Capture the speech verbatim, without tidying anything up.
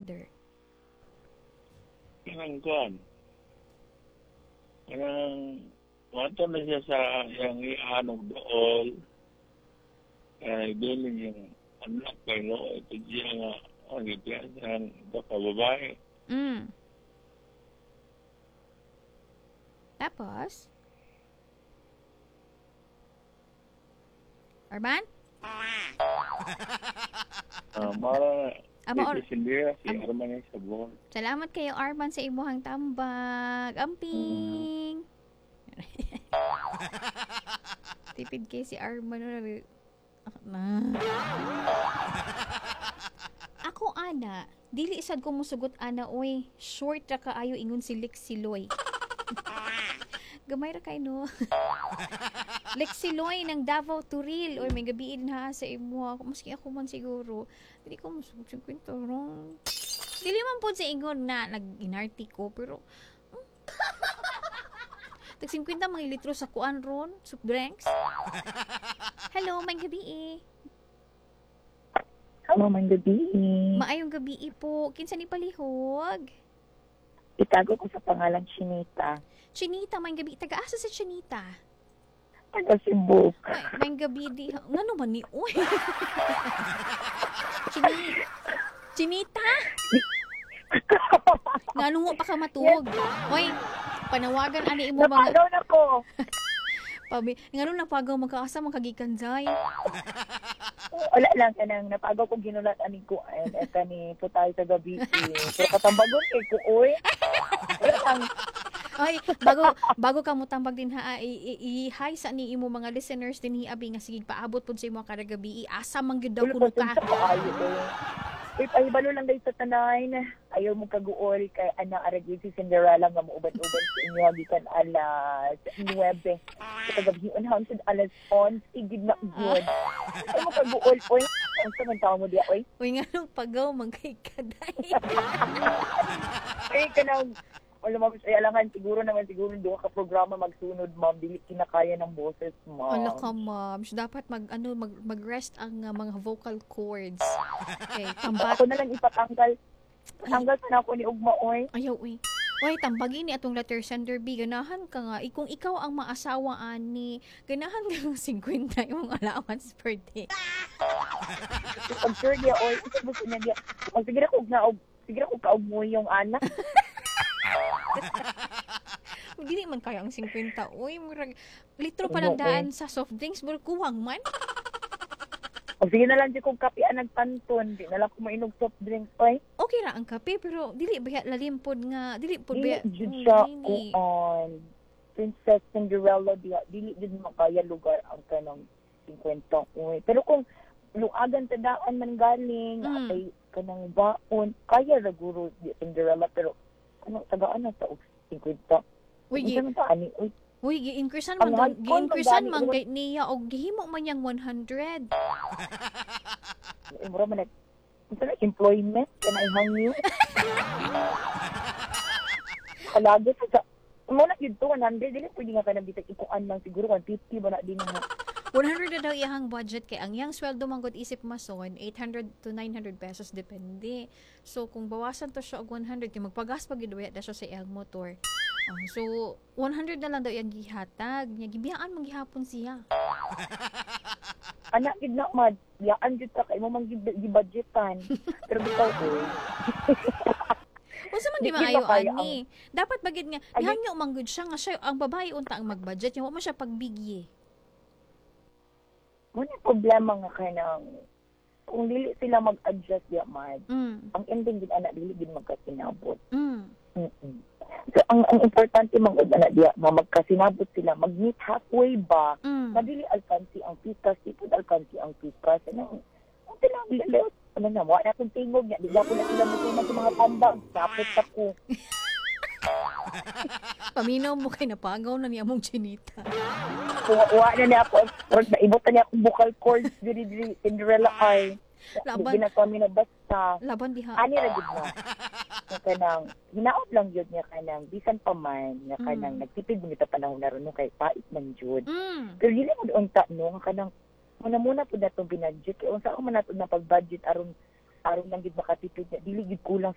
brother? Ang kuan. Ang wato na siya sa yung ianong dool. Kaya nagbiling yung anak kayo. Ito siya nga ang ipiyasan ito ka babae. Mm. Tapos? Arman? Uh, Mara, Amo, or, si Cindy, si am- Arman yung sabon. salamat kayo, Arman, sa imuhang tambag. Amping! Tipid kay si Arman. Na. Ako, ana, dili isad ko musugot, ana, oy. Short ra kaayo ingon si Lexiloy. Gamay ra kay no. Lexiloy ng Davao Turil. Oy, may gabiin ha sa imo. Maski ako man siguro. Dili ko musugot yung kwento ron. Dili man po sa ingon na nag-inarti ko, pero tag fifty mga litro sa kuan ron, soup drinks. Hello, may gabi eh. Hello, may gabi. Maayong gabi eh po. Kinsa ni palihog? Itago ko sa pangalan Chinita. Chinita, may gabi. Taga-asa sa Chinita? Taga Cebu. May, may gabi di. Ngano man ni? Uy. Chini. Chinita? Ngano mo pa ka matug? Uy, panawagan ani imo mga... Napagaw na ko. Pabi, ngano napagaw magkaasa magkagikan zay. Wala lang ka nang napagaw ko ginulat aning ko and eka ni putay sa gabi. Pero katambagon kay ko, oy. Wala lang. Ay, bago bago ka mo tambag din ha, i-hi sa ni imo mga listeners din hiabi nga sige paabot pud sa imo kada gabi. Asa man gyud daw Wala kuno pa ka. sa kaayo eh. If ay balo lang dahil sa tanan, ayaw mo kaguol kay ana aragay si Cinderella nga muuban-uban sa inyo gikan alas nine. Sa kagabihan hangtod alas eleven, igid na good. Ayaw mo kaguol, oy. Ang sa man tawo mo diya, oy. Uy, ngano pagaw magkay kaday. Eh, kanang, wala mabis, ay alangan, siguro naman, siguro doon ka programa magsunod, ma'am, dili kinakaya ng boses, ma'am. Ala ka, ma'am. So, dapat mag, ano, mag, mag-rest ang uh, mga vocal cords. Okay, tambat. Ako na lang ipatanggal. Patanggal sa na ako ni Ugma, oy. Ayaw, uy. Uy, tambagin ni atong letter sender B. Ganahan ka nga. Eh, kung ikaw ang maasawa, ani, ganahan ka ng fifty yung allowance per day. Pag sure niya, oy, isa gusto niya niya. Pag sige na kung na, sige na kung kaog mo yung anak. Hindi man kaya ang fifty. Uy, murag, litro pa lang daan sa soft drinks. Murag kuwang man. O sige na lang di kong kape ang nagpanton. Di na lang ko mainog soft drinks, oy. Okay ra ang kape, pero dili ba lalim pod nga, dili pod ba? Dili jud siya kuan. Princess Cinderella, di, dili jud makaya lugar ang kanang fifty. Uy. Pero kung luagan tadaan man galing, Mm. ay kanang baon, kaya ra guro di Cinderella, pero kanang tagaan na sa fifty. Uy, Isa man ta ani, uy. Uy, gi-increasean Ang man, hangkon, gi-increasean man magdali, kay niya og gihimo man yang one hundred. Eh, mura man nag, unsa na employment, kana ihangyo. Kalagi sa, mo na yun to, one hundred, dili pwede nga ka nabitag ikuan lang, siguro one fifty ba na din nga. one hundred na daw iyang budget kay ang yang sweldo manggod isip mason eight hundred to nine hundred pesos depende. So kung bawasan to siya og one hundred kay magpagas pag gidwaya da siya sa iyang motor. Ah, so one hundred na lang daw iyang gihatag. Nya gibiyaan man gihapon siya. Anak, gid na, mad, yaan jud ka, kay mo man gib- gibudgetan. Pero bitaw, eh. Unsa man Di- di di maayo ba kaya ani? Dapat bagid nga Ay, hangyo manggod siya nga siya ang babae unta ang magbudget nya wa man siya pagbigye. Muna problema nga kanang, kung dili sila mag-adjust ya, mad, Mm. ang ending din anak, dili din magkasinabot. Mm. Mm-mm. So, ang ang importante mga anak diya, nga magkasinabot sila, mag-meet halfway ba, Mm. madili alkansi ang pikas, tipod alkansi ang pikas. Ano, ang tinang lilit. Ano na, wala akong tingog niya. Di ko na sila mutunan sa mga tambang. Tapos ako. Paminaw mo kay napagaw na niya mong chinita. Kung wala na niya ako, or naibot na niya akong vocal cords, diri diri Cinderella ay. Laban. Hindi na kami na basta. Laban diha. Ani ra gid mo. Nga kanang, hinaot lang yun niya kanang, bisan pa man, nga kanang, Mm. nagtipid mo nito panahon na ron, no, kay pait man jud. Mm. Pero dili mo doon ta, no, nga kanang, muna-muna po na itong binadget. Kaya unsa ako man nato na pag-budget, aron, aron lang gid makatipid niya. Dili gid kulang